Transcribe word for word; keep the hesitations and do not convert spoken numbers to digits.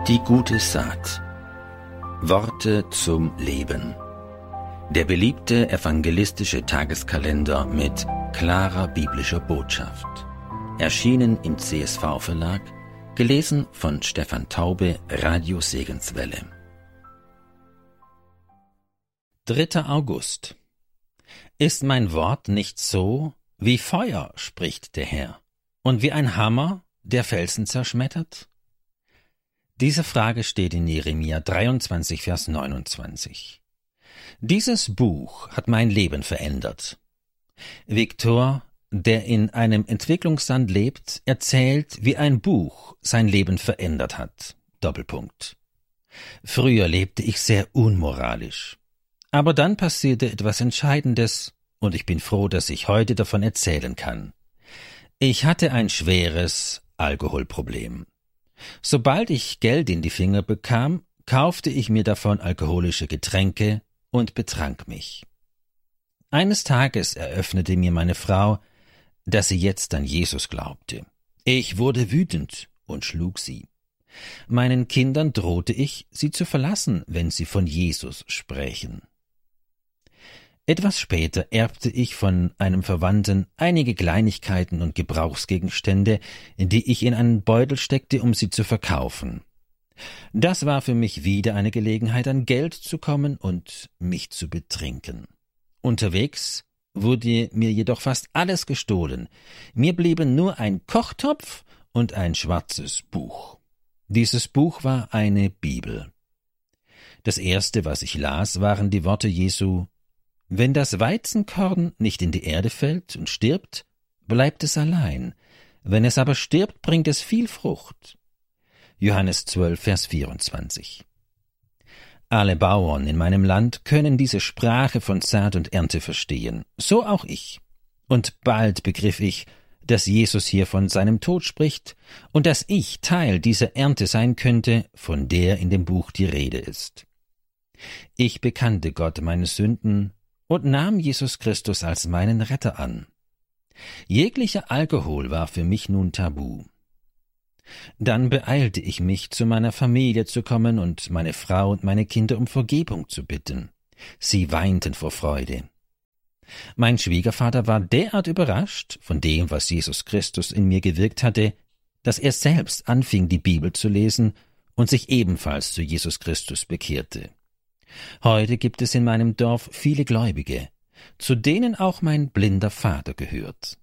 Die gute Saat. Worte zum Leben. Der beliebte evangelistische Tageskalender mit klarer biblischer Botschaft. Erschienen im C S V-Verlag, gelesen von Stefan Taube, Radio Segenswelle. dritter August. Ist mein Wort nicht so, wie Feuer, spricht der Herr, und wie ein Hammer, der Felsen zerschmettert? Diese Frage steht in Jeremia dreiundzwanzig, Vers neunundzwanzig. Dieses Buch hat mein Leben verändert. Viktor, der in einem Entwicklungsland lebt, erzählt, wie ein Buch sein Leben verändert hat. Doppelpunkt. Früher lebte ich sehr unmoralisch. Aber dann passierte etwas Entscheidendes, und ich bin froh, dass ich heute davon erzählen kann. Ich hatte ein schweres Alkoholproblem. Sobald ich Geld in die Finger bekam, kaufte ich mir davon alkoholische Getränke und betrank mich. Eines Tages eröffnete mir meine Frau, dass sie jetzt an Jesus glaubte. Ich wurde wütend und schlug sie. Meinen Kindern drohte ich, sie zu verlassen, wenn sie von Jesus sprächen. Etwas später erbte ich von einem Verwandten einige Kleinigkeiten und Gebrauchsgegenstände, die ich in einen Beutel steckte, um sie zu verkaufen. Das war für mich wieder eine Gelegenheit, an Geld zu kommen und mich zu betrinken. Unterwegs wurde mir jedoch fast alles gestohlen. Mir blieben nur ein Kochtopf und ein schwarzes Buch. Dieses Buch war eine Bibel. Das erste, was ich las, waren die Worte Jesu: Wenn das Weizenkorn nicht in die Erde fällt und stirbt, bleibt es allein. Wenn es aber stirbt, bringt es viel Frucht. Johannes zwölf, Vers vierundzwanzig. Alle Bauern in meinem Land können diese Sprache von Saat und Ernte verstehen, so auch ich. Und bald begriff ich, dass Jesus hier von seinem Tod spricht und dass ich Teil dieser Ernte sein könnte, von der in dem Buch die Rede ist. Ich bekannte Gott meine Sünden und nahm Jesus Christus als meinen Retter an. Jeglicher Alkohol war für mich nun tabu. Dann beeilte ich mich, zu meiner Familie zu kommen und meine Frau und meine Kinder um Vergebung zu bitten. Sie weinten vor Freude. Mein Schwiegervater war derart überrascht von dem, was Jesus Christus in mir gewirkt hatte, dass er selbst anfing, die Bibel zu lesen und sich ebenfalls zu Jesus Christus bekehrte. Heute gibt es in meinem Dorf viele Gläubige, zu denen auch mein blinder Vater gehört.